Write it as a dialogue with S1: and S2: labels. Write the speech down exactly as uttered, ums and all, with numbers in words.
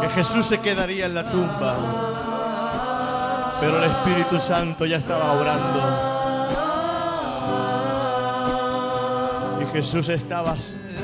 S1: que Jesús se quedaría en la tumba, pero el Espíritu Santo ya estaba orando y Jesús estaba